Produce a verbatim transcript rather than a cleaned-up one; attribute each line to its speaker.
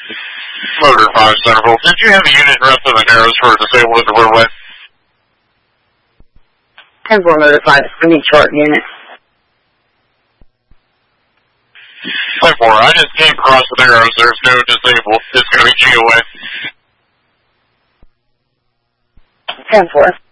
Speaker 1: Motor five Centerville, did you have a unit rest of the narrows for a disabled at the roadway?
Speaker 2: ten four Motor five, we need short unit.
Speaker 1: ten four, I just came across the narrows, there's no disabled, it's going to be G O A.
Speaker 2: ten four.